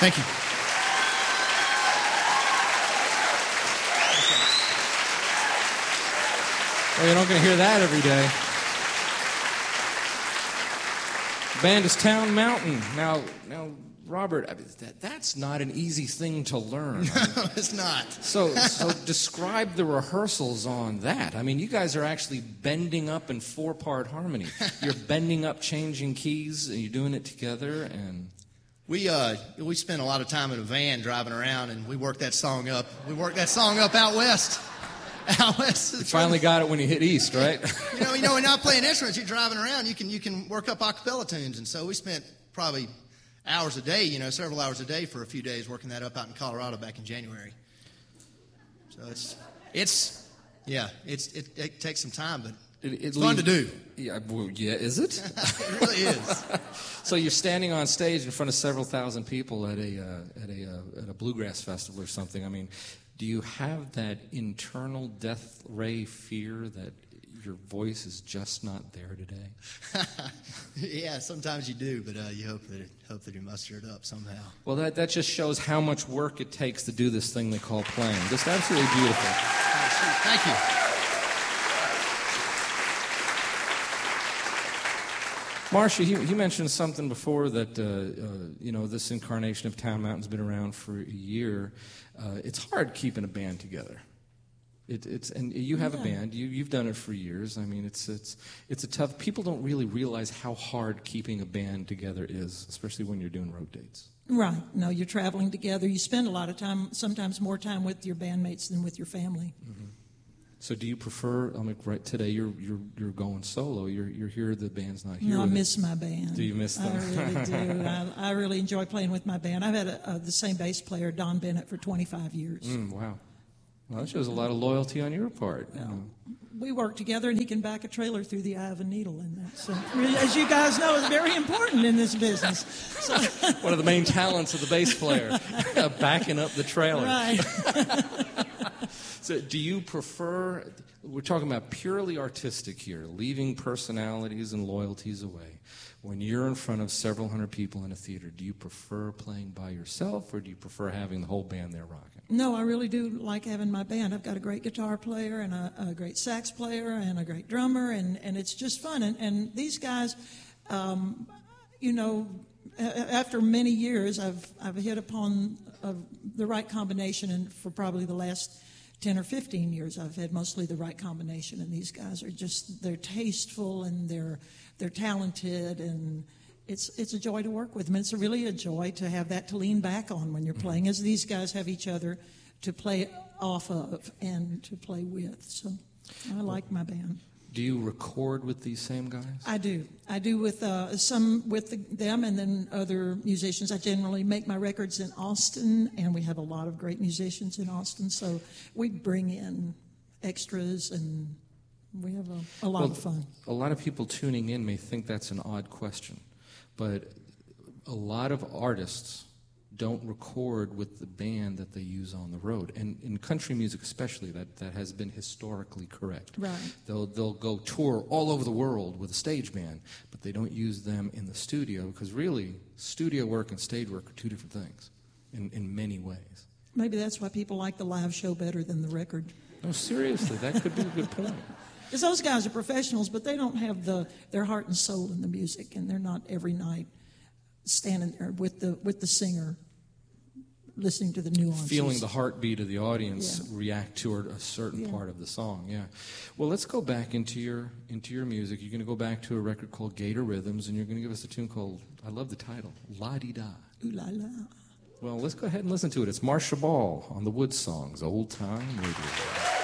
Thank you. Well, you're not going to hear that every day. The band is Town Mountain. Now, Robert, I mean, that's not an easy thing to learn. No, it's not. So describe the rehearsals on that. I mean, you guys are actually bending up in 4-part harmony. You're bending up, changing keys, and you're doing it together. And we spent a lot of time in a van driving around, and we worked that song up. We worked that song up out west. Out west. You finally got it when you hit east, right? you know, when you're not playing instruments, you're driving around. You can work up a cappella tunes, and so we spent probably hours a day, several hours a day for a few days working that up out in Colorado back in January. So it takes some time, but it's fun to do. Yeah, is it? It really is. So you're standing on stage in front of several thousand people at a bluegrass festival or something. I mean, do you have that internal death ray fear that your voice is just not there today? Yeah, sometimes you do, but you hope that you muster it up somehow. Well, that just shows how much work it takes to do this thing they call playing. Just absolutely beautiful. Thank you. Marcia, you mentioned something before that this incarnation of Town Mountain's been around for a year. It's hard keeping a band together. And you have a band. You've done it for years. I mean, it's a tough. People don't really realize how hard keeping a band together is, especially when you're doing road dates. Right. No, you're traveling together. You spend a lot of time, sometimes more time with your bandmates than with your family. Mm-hmm. So, do you prefer? I mean, right today you're going solo. You're here. The band's not here. No, I miss my band. Do you miss them? I really do. I really enjoy playing with my band. I've had the same bass player, Don Bennett, for 25 years. Wow. Well, that shows a lot of loyalty on your part. We work together, and he can back a trailer through the eye of a needle, and that's, as you guys know, is very important in this business. So. One of the main talents of the bass player, backing up the trailer. Right. So do you prefer, we're talking about purely artistic here, leaving personalities and loyalties away. When you're in front of several hundred people in a theater, do you prefer playing by yourself, or do you prefer having the whole band there rocking? No, I really do like having my band. I've got a great guitar player and a great sax player and a great drummer, and it's just fun. And these guys, after many years, I've hit upon the right combination, and for probably the last 10 or 15 years, I've had mostly the right combination, and these guys are they're tasteful, and they're talented, and it's a joy to work with them. It's really a joy to have that to lean back on when you're playing, as these guys have each other to play off of and to play with. So I like my band. Do you record with these same guys? I do. I do with some with them, and then other musicians. I generally make my records in Austin, and we have a lot of great musicians in Austin. So we bring in extras, and we have a lot of fun. A lot of people tuning in may think that's an odd question, but a lot of artists don't record with the band that they use on the road. And in country music especially, that has been historically correct. Right. They'll go tour all over the world with a stage band, but they don't use them in the studio, because really, studio work and stage work are two different things in many ways. Maybe that's why people like the live show better than the record. No, seriously, that could be a good point. Because those guys are professionals, but they don't have their heart and soul in the music, and they're not every night standing there with the singer, listening to the nuances. Feeling the heartbeat of the audience react to a certain part of the song, yeah. Well, let's go back into your music. You're going to go back to a record called Gator Rhythms, and you're going to give us a tune called, I love the title, La-Di-Da. Ooh la la. Well, let's go ahead and listen to it. It's Marcia Ball on the Wood Songs, Old Time Radio.